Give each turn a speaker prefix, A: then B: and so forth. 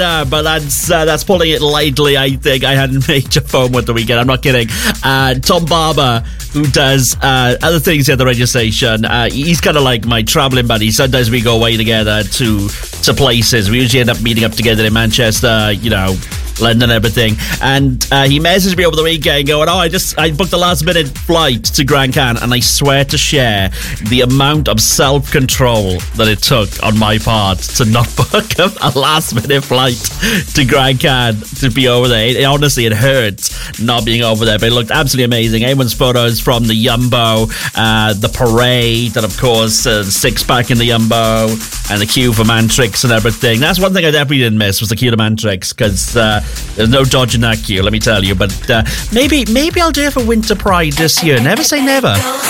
A: But that's pulling it lightly, I think. I had major FOMO at the weekend. I'm not kidding. Tom Barber, who does other things at the radio station, he's kind of like my travelling buddy. Sometimes we go away together to places. We usually end up meeting up together in Manchester, London and everything. And he messaged me over the weekend going, I booked a last minute flight to Grand Cannes, and I swear to share the amount of self-control that it took on my part to not book a last minute flight to Grand Cannes to be over there. Honestly, it hurt not being over there, but it looked absolutely amazing. Everyone's photos from the Yumbo, the parade, and of course the six-pack in the Yumbo, and the queue for Mantrix and everything. That's one thing I definitely didn't miss, was the queue to Mantrix, because there's no dodging that queue, let me tell you. But maybe I'll do it for Winter Pride this year. Never say never.